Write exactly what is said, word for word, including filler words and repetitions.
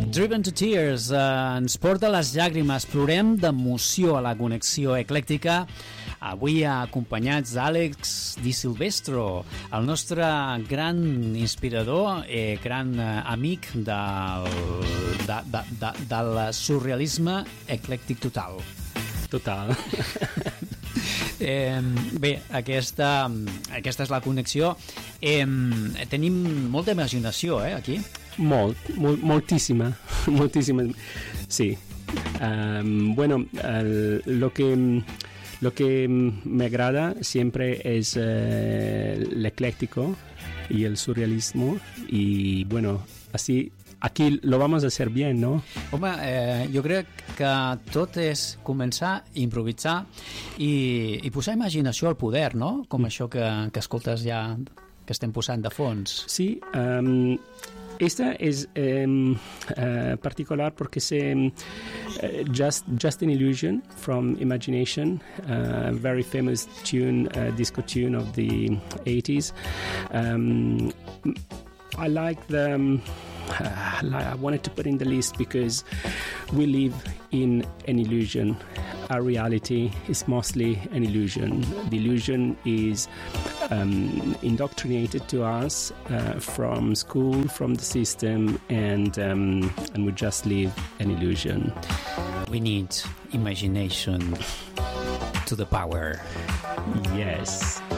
Driven to Tears eh, ens porta les llàgrimes, plorem d'emoció a la connexió eclèctica, avui acompanyats d'Àlex Di Silvestro, el nostre gran inspirador, eh, gran eh, amic del, de, de, de, del surrealisme eclèctic total. Total. Eh, bé, aquesta, aquesta és la connexió. Eh, tenim molta imaginació, eh, aquí. Molt, molt, moltíssima, moltíssima, sí. Um, bueno, el, lo que lo que me agrada siempre es uh, el ecléctico y el surrealismo y bueno, así aquí lo vamos a hacer bien, ¿no? Home, eh, jo crec que tot és començar a improvisar i, i posar imaginació al poder, no? Com això que, que escoltes ja, que estem posant de fons. Sí, um, esta es um, uh, particular porque es um, uh, just, just an Illusion from Imagination, a uh, very famous tune, uh, disco tune of the eighties. Um, I like the... Um, I wanted to put in the list because we live in an illusion. Our reality is mostly an illusion. The illusion is um, indoctrinated to us uh, from school, from the system, and um, and we just live an illusion. We need imagination to the power. Yes.